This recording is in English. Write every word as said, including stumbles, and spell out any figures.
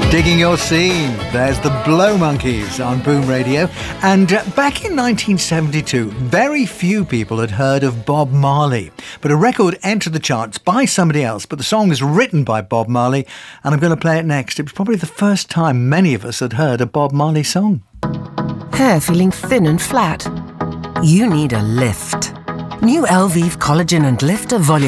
Digging your scene. There's the Blow Monkeys on Boom Radio. And uh, back in nineteen seventy-two, very few people had heard of Bob Marley. But a record entered the charts by somebody else, but the song is written by Bob Marley, and I'm going to play it next. It was probably the first time many of us had heard a Bob Marley song. Hair feeling thin and flat? You need a lift. New Elvive Collagen and Lifter Volume